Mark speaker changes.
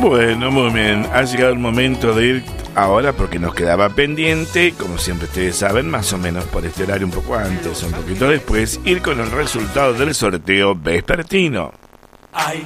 Speaker 1: Bueno, muy bien. Ha llegado el momento de ir ahora porque nos quedaba pendiente, como siempre ustedes saben, más o menos por este horario, un poco antes, un poquito después, ir con el resultado del sorteo vespertino.